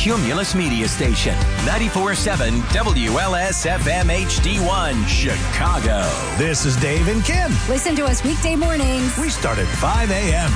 Cumulus Media Station. 94.7 WLS-FM HD1, Chicago. This is Dave and Kim. Listen to us weekday mornings. We start at 5 a.m.